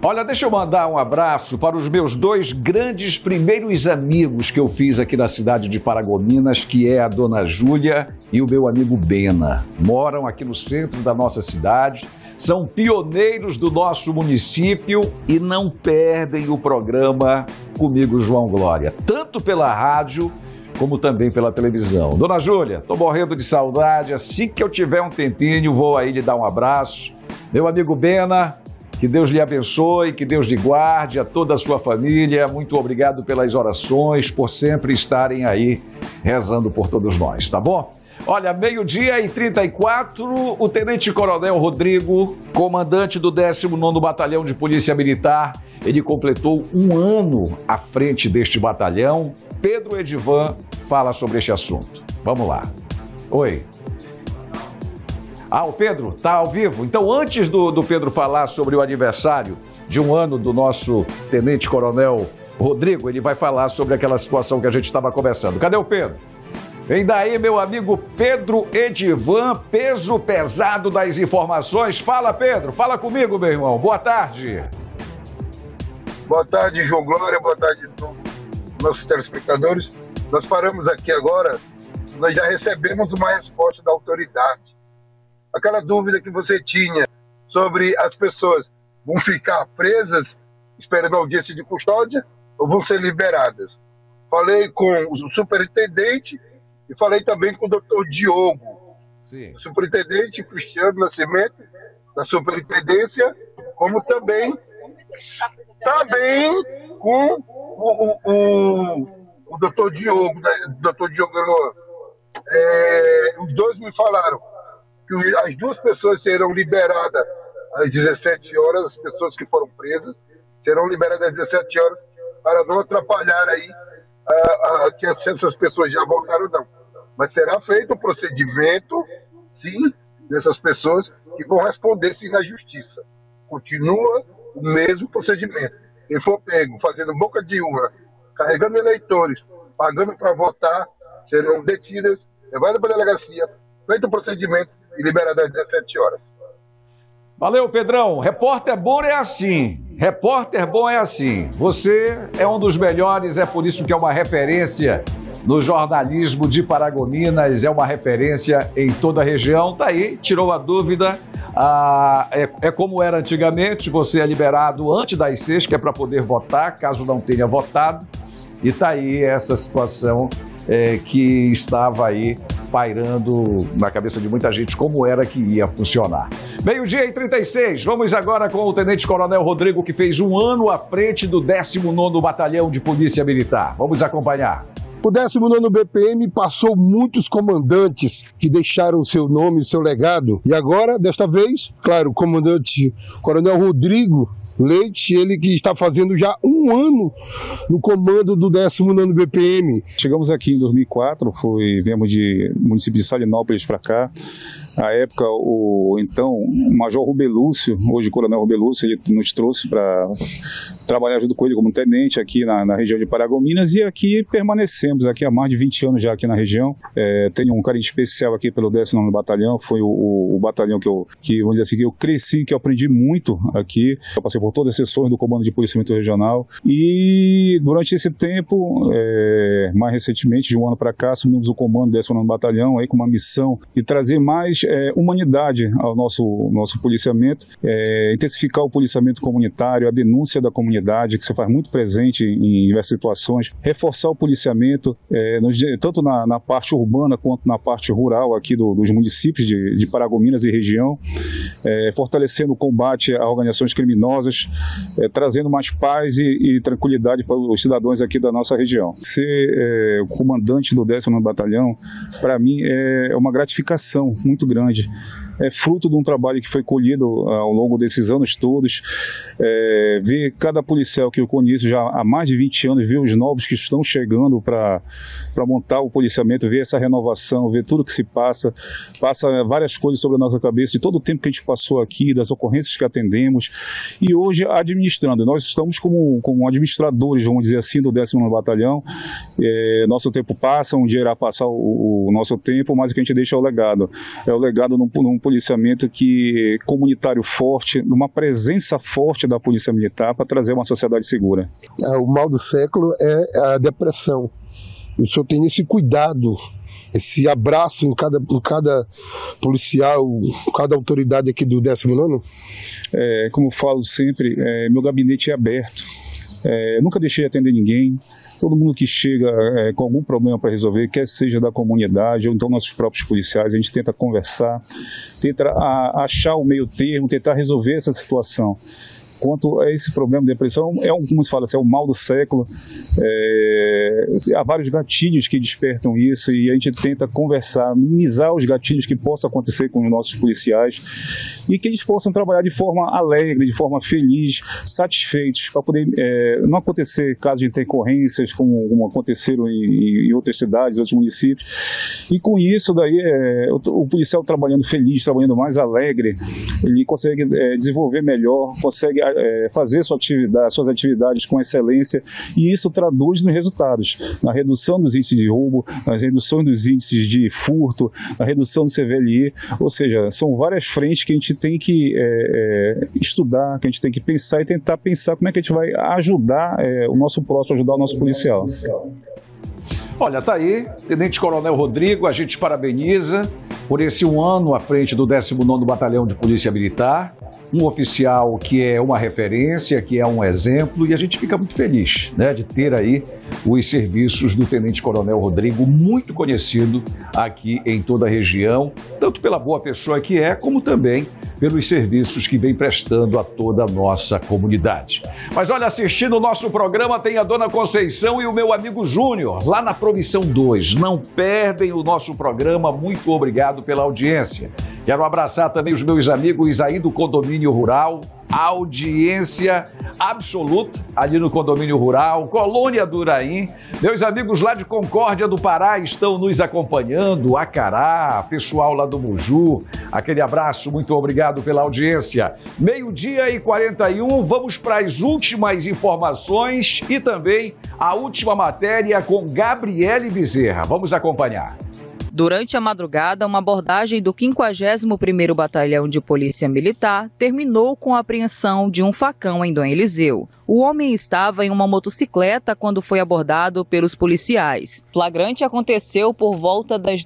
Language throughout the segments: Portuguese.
Olha, deixa eu mandar um abraço para os meus dois grandes primeiros amigos que eu fiz aqui na cidade de Paragominas, que é a dona Júlia e o meu amigo Bena. Moram aqui no centro da nossa cidade, são pioneiros do nosso município e não perdem o programa Comigo, João Glória, tanto pela rádio como também pela televisão. Dona Júlia, tô morrendo de saudade, assim que eu tiver um tempinho vou aí lhe dar um abraço. Meu amigo Bena, que Deus lhe abençoe, que Deus lhe guarde, a toda a sua família. Muito obrigado pelas orações, por sempre estarem aí rezando por todos nós, tá bom? Olha, 12h34, o Tenente Coronel Rodrigo, comandante do 19º Batalhão de Polícia Militar, ele completou um ano à frente deste batalhão. Pedro Edivan fala sobre este assunto. Vamos lá. Oi. O Pedro está ao vivo. Então, antes do Pedro falar sobre o aniversário de um ano do nosso Tenente Coronel Rodrigo, ele vai falar sobre aquela situação que a gente estava conversando. Cadê o Pedro? Vem daí, meu amigo Pedro Edivan, peso pesado das informações. Fala, Pedro. Fala comigo, meu irmão. Boa tarde. Boa tarde, João Glória. Boa tarde a todos os nossos telespectadores. Nós paramos aqui agora, nós já recebemos uma resposta da autoridade. Aquela dúvida que você tinha sobre as pessoas vão ficar presas esperando a audiência de custódia ou vão ser liberadas. Falei com o superintendente e falei também com o doutor Diogo, Sim. O superintendente Cristiano Nascimento, da superintendência, como também com o doutor Diogo, doutor Diogo. Os dois me falaram que as duas pessoas serão liberadas às 17 horas, as pessoas que foram presas serão liberadas às 17 horas, para não atrapalhar aí que essas pessoas já voltaram, não. Mas será feito o procedimento, sim, dessas pessoas que vão responder sim na justiça. Continua o mesmo procedimento. Quem for pego fazendo boca de urna, carregando eleitores, pagando para votar, serão detidas, levadas para a delegacia, feito o procedimento e liberado às 17 horas. Valeu, Pedrão. Repórter bom é assim. Repórter bom é assim. Você é um dos melhores, é por isso que é uma referência no jornalismo de Paragominas, é uma referência em toda a região. Tá aí, tirou a dúvida. É como era antigamente, você é liberado antes das 6, que é para poder votar, caso não tenha votado. E tá aí essa situação que estava aí pairando na cabeça de muita gente como era que ia funcionar. 12h36, vamos agora com o Tenente Coronel Rodrigo, que fez um ano à frente do 19º Batalhão de Polícia Militar. Vamos acompanhar. O 19º BPM passou muitos comandantes que deixaram seu nome, seu legado. E agora, desta vez, claro, o comandante Coronel Rodrigo Leite, ele que está fazendo já um ano no comando do 19º BPM. Chegamos aqui em 2004, viemos de município de Salinópolis para cá. À época, o Major Rubelúcio, hoje Coronel Rubelúcio, ele nos trouxe para trabalhar junto com ele como tenente aqui na região de Paragominas, e aqui permanecemos aqui há mais de 20 anos já aqui na região. Tenho um carinho especial aqui pelo 19º Batalhão, foi o batalhão que vamos dizer assim, que eu cresci, que eu aprendi muito aqui. Eu passei por todas as sessões do Comando de Policiamento Regional e durante esse tempo, mais recentemente, de um ano para cá, assumimos o comando do 19º Batalhão aí com uma missão de trazer mais humanidade ao nosso policiamento, intensificar o policiamento comunitário, a denúncia da comunidade, que se faz muito presente em diversas situações, reforçar o policiamento, tanto na parte urbana quanto na parte rural aqui dos municípios de Paragominas e região, fortalecendo o combate a organizações criminosas, trazendo mais paz e tranquilidade para os cidadãos aqui da nossa região. Ser o comandante do 19º Batalhão, para mim, é uma gratificação muito grande. É fruto de um trabalho que foi colhido ao longo desses anos todos. Ver cada policial que eu conheço já há mais de 20 anos, ver os novos que estão chegando para montar o policiamento, ver essa renovação, ver tudo que se passa várias coisas sobre a nossa cabeça, de todo o tempo que a gente passou aqui, das ocorrências que atendemos, e hoje administrando. Nós estamos como administradores, vamos dizer assim, do 19º Batalhão. Nosso tempo passa, um dia irá passar o nosso tempo, mas o que a gente deixa é o legado. É o legado num policiamento comunitário forte, numa presença forte da Polícia Militar para trazer uma sociedade segura. O mal do século é a depressão. O senhor tem esse cuidado, esse abraço em cada policial, cada autoridade aqui do 19º? Como eu falo sempre, meu gabinete é aberto. Nunca deixei de atender ninguém. Todo mundo que chega com algum problema para resolver, quer seja da comunidade ou então nossos próprios policiais, a gente tenta conversar, tenta achar o meio termo, tentar resolver essa situação. Quanto a esse problema de depressão, como se fala, é o mal do século. Há vários gatilhos que despertam isso e a gente tenta conversar, minimizar os gatilhos que possam acontecer com os nossos policiais e que eles possam trabalhar de forma alegre, de forma feliz, satisfeitos, para poder não acontecer casos de intercorrências como aconteceram em outras cidades, outros municípios. E com isso daí, o policial trabalhando feliz, trabalhando mais alegre, ele consegue desenvolver melhor, consegue fazer suas atividades com excelência, e isso traduz nos resultados, na redução dos índices de roubo, na redução dos índices de furto, na redução do CVLI, ou seja, são várias frentes que a gente tem que estudar, que a gente tem que pensar e tentar pensar como é que a gente vai ajudar o nosso próximo, ajudar o nosso policial. Olha, tá aí, Tenente Coronel Rodrigo, a gente parabeniza por esse 1 ano à frente do 19º Batalhão de Polícia Militar, um oficial que é uma referência, que é um exemplo, e a gente fica muito feliz, né, de ter aí os serviços do Tenente Coronel Rodrigo, muito conhecido aqui em toda a região, tanto pela boa pessoa que é, como também pelos serviços que vem prestando a toda a nossa comunidade. Mas olha, assistindo o nosso programa tem a Dona Conceição e o meu amigo Júnior, lá na Promissão 2. Não perdem o nosso programa, muito obrigado pela audiência. Quero abraçar também os meus amigos aí do Condomínio Rural, audiência absoluta ali no Condomínio Rural, Colônia do Uraim. Meus amigos lá de Concórdia do Pará estão nos acompanhando, Acará, pessoal lá do Muju, aquele abraço, muito obrigado pela audiência. 12:41, vamos para as últimas informações e também a última matéria com Gabriele Bezerra. Vamos acompanhar. Durante a madrugada, uma abordagem do 51º Batalhão de Polícia Militar terminou com a apreensão de um facão em Dom Eliseu. O homem estava em uma motocicleta quando foi abordado pelos policiais. O flagrante aconteceu por volta das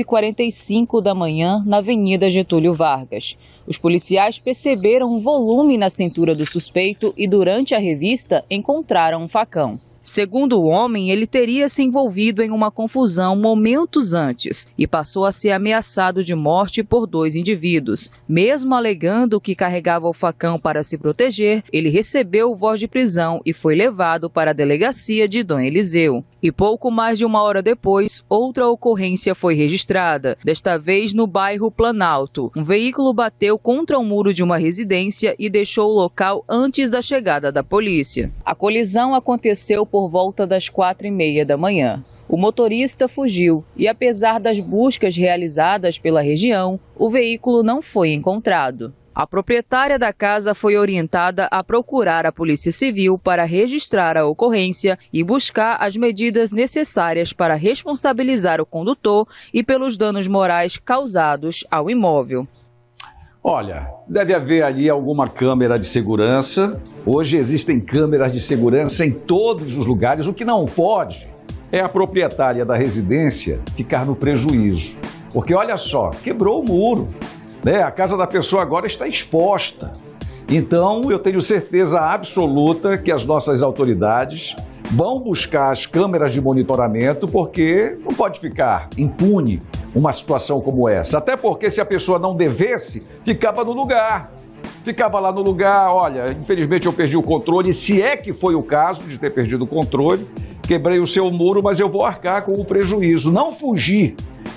2h45 da manhã na Avenida Getúlio Vargas. Os policiais perceberam um volume na cintura do suspeito e, durante a revista, encontraram um facão. Segundo o homem, ele teria se envolvido em uma confusão momentos antes e passou a ser ameaçado de morte por 2 indivíduos. Mesmo alegando que carregava o facão para se proteger, ele recebeu voz de prisão e foi levado para a delegacia de Dom Eliseu. E pouco mais de 1 hora depois, outra ocorrência foi registrada, desta vez no bairro Planalto. Um veículo bateu contra o muro de uma residência e deixou o local antes da chegada da polícia. A colisão aconteceu por volta das 4h30 da manhã. O motorista fugiu e, apesar das buscas realizadas pela região, o veículo não foi encontrado. A proprietária da casa foi orientada a procurar a Polícia Civil para registrar a ocorrência e buscar as medidas necessárias para responsabilizar o condutor e pelos danos morais causados ao imóvel. Olha, deve haver ali alguma câmera de segurança. Hoje existem câmeras de segurança em todos os lugares. O que não pode é a proprietária da residência ficar no prejuízo. Porque olha só, quebrou o muro, né? A casa da pessoa agora está exposta. Então, eu tenho certeza absoluta que as nossas autoridades vão buscar as câmeras de monitoramento, porque não pode ficar impune uma situação como essa. Até porque se a pessoa não devesse, ficava no lugar. Ficava lá no lugar, olha, infelizmente eu perdi o controle, se é que foi o caso de ter perdido o controle, quebrei o seu muro, mas eu vou arcar com o prejuízo. Não fugir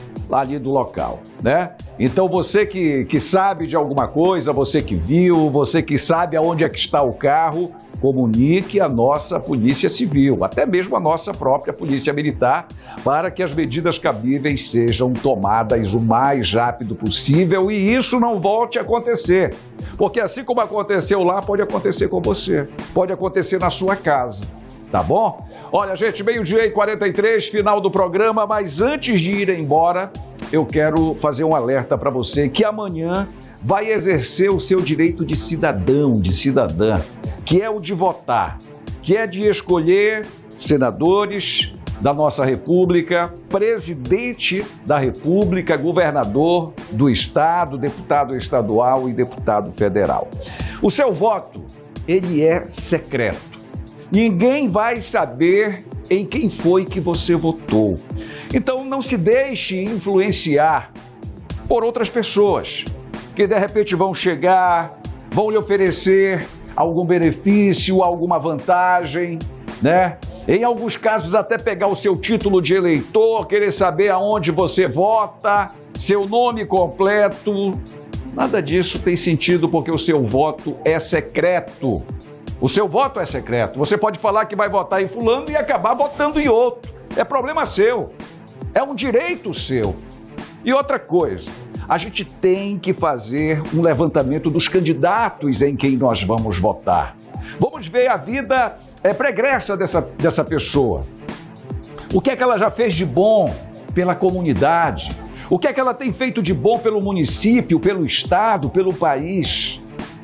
ali do local, né? Então você que sabe de alguma coisa, você que viu, você que sabe aonde é que está o carro, comunique a nossa Polícia Civil, até mesmo a nossa própria Polícia Militar, para que as medidas cabíveis sejam tomadas o mais rápido possível e isso não volte a acontecer. Porque assim como aconteceu lá, pode acontecer com você, pode acontecer na sua casa. Tá bom? Olha, gente, 12:43, final do programa, mas antes de ir embora, eu quero fazer um alerta para você que amanhã vai exercer o seu direito de cidadão, de cidadã, que é o de votar, que é de escolher senadores da nossa República, presidente da República, governador do Estado, deputado estadual e deputado federal. O seu voto, ele é secreto. Ninguém vai saber em quem foi que você votou. Então não se deixe influenciar por outras pessoas que de repente vão chegar, vão lhe oferecer algum benefício, alguma vantagem, né? Em alguns casos até pegar o seu título de eleitor, querer saber aonde você vota, seu nome completo. Nada disso tem sentido porque o seu voto é secreto. O seu voto é secreto. Você pode falar que vai votar em fulano e acabar votando em outro. É problema seu. É um direito seu. E outra coisa, a gente tem que fazer um levantamento dos candidatos em quem nós vamos votar. Vamos ver a vida pregressa dessa pessoa. O que é que ela já fez de bom pela comunidade? O que é que ela tem feito de bom pelo município, pelo estado, pelo país?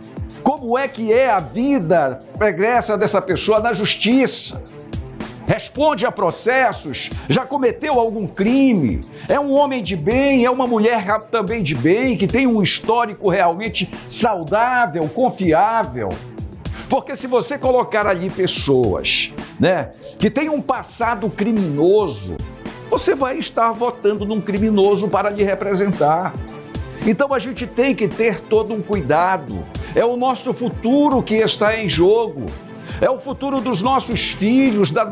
Como é que é a vida pregressa dessa pessoa na justiça? Responde a processos? Já cometeu algum crime? É um homem de bem? É uma mulher também de bem, que tem um histórico realmente saudável, confiável? Porque se você colocar ali pessoas, né, que têm um passado criminoso, você vai estar votando num criminoso para lhe representar. Então a gente tem que ter todo um cuidado. É o nosso futuro que está em jogo. É o futuro dos nossos filhos, das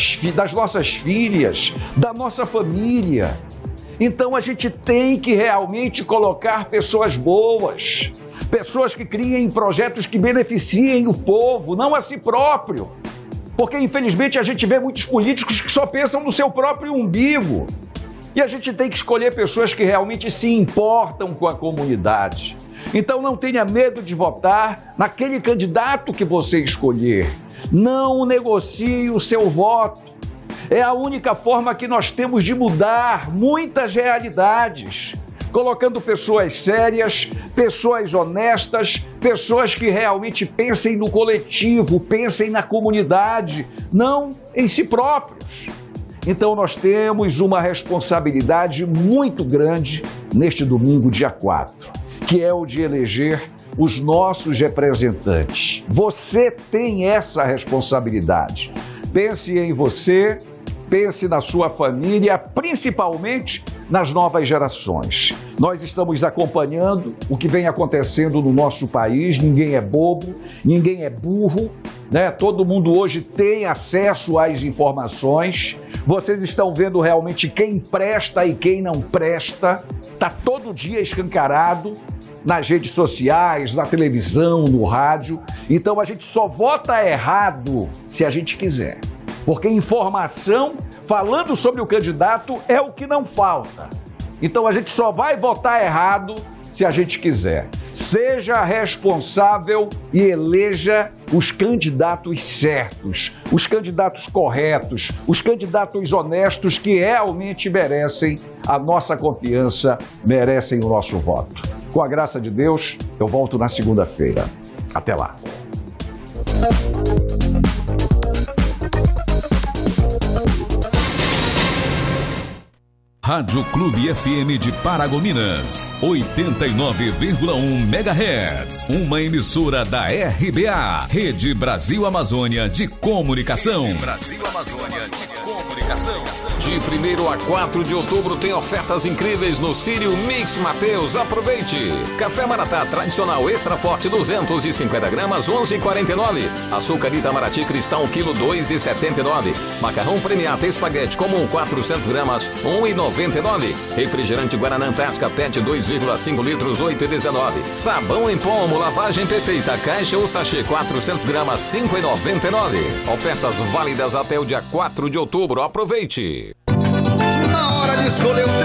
nossas filhas, da nossa família. Então a gente tem que realmente colocar pessoas boas, pessoas que criem projetos que beneficiem o povo, não a si próprio. Porque infelizmente a gente vê muitos políticos que só pensam no seu próprio umbigo. E a gente tem que escolher pessoas que realmente se importam com a comunidade. Então não tenha medo de votar naquele candidato que você escolher. Não negocie o seu voto. É a única forma que nós temos de mudar muitas realidades. Colocando pessoas sérias, pessoas honestas, pessoas que realmente pensem no coletivo, pensem na comunidade, não em si próprios. Então nós temos uma responsabilidade muito grande neste domingo, dia 4, que é o de eleger os nossos representantes. Você tem essa responsabilidade. Pense em você, pense na sua família, principalmente nas novas gerações. Nós estamos acompanhando o que vem acontecendo no nosso país, ninguém é bobo, ninguém é burro, né? Todo mundo hoje tem acesso às informações. Vocês estão vendo realmente quem presta e quem não presta. Está todo dia escancarado nas redes sociais, na televisão, no rádio. Então a gente só vota errado se a gente quiser. Porque informação falando sobre o candidato é o que não falta. Então a gente só vai votar errado se a gente quiser. Seja responsável e eleja os candidatos certos, os candidatos corretos, os candidatos honestos que realmente merecem a nossa confiança, merecem o nosso voto. Com a graça de Deus, eu volto na segunda-feira. Até lá. Rádio Clube FM de Paragominas, 89,1 MHz. Uma emissora da RBA, Rede Brasil Amazônia de Comunicação. Rede Brasil Amazônia de Comunicação. De 1º a 4 de outubro tem ofertas incríveis no Sírio Mix Mateus. Aproveite! Café Maratá tradicional extra forte 250 gramas 11,49. Açúcar Itamaraty Cristal quilo 2,79. Macarrão Premiata Espaguete comum 400 gramas 1,99. Refrigerante Guaraná Antártica PET 2,5 litros 8,19. Sabão em pomo lavagem perfeita caixa ou sachê 400 gramas 5,99. Ofertas válidas até o dia 4 de outubro. Aproveite! Na hora de escolher o